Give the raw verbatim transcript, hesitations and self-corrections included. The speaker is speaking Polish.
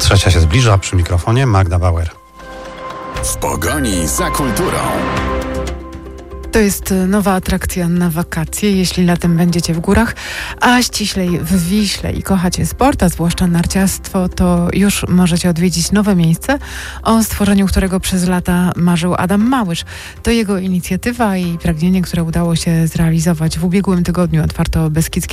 Trzecia się zbliża, przy mikrofonie Magda Bauer. W pogoni za kulturą. To jest nowa atrakcja na wakacje, jeśli latem będziecie w górach, a ściślej w Wiśle i kochacie sport, a zwłaszcza narciarstwo, to już możecie odwiedzić nowe miejsce, o stworzeniu którego przez lata marzył Adam Małysz. To jego inicjatywa i pragnienie, które udało się zrealizować. W ubiegłym tygodniu otwarto Beskidzkie